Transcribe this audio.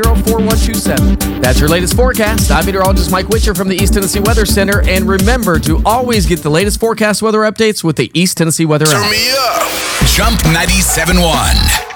4127. That's your latest forecast. I'm meteorologist Mike Witcher from the East Tennessee Weather Center. And remember to always get the latest forecast weather updates with the East Tennessee Weather app. Turn me up. Jump 97.1.